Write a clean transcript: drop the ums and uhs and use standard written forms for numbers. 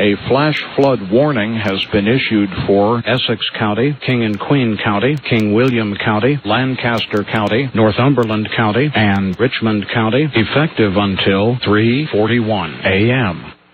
A flash flood warning has been issued for Essex County, King and Queen County, King William County, Lancaster County, Northumberland County, and Richmond County, effective until 3:41 a.m.